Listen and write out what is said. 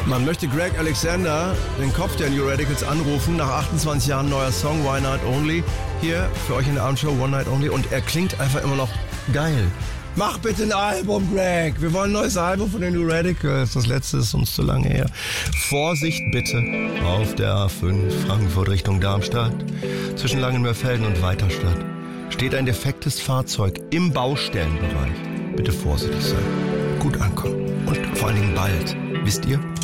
Man möchte Greg Alexander, den Kopf der New Radicals, anrufen. Nach 28 Jahren neuer Song, Why Not Only. Hier für euch in der Abendshow, One Night Only. Und er klingt einfach immer noch geil. Mach bitte ein Album, Greg. Wir wollen ein neues Album von den New Radicals. Das letzte ist uns zu lange her. Vorsicht bitte auf der A5 Frankfurt Richtung Darmstadt. Zwischen Langenmörfelden und Weiterstadt steht ein defektes Fahrzeug im Baustellenbereich. Bitte vorsichtig sein. Gut ankommen. Und vor allen Dingen bald. Wisst ihr?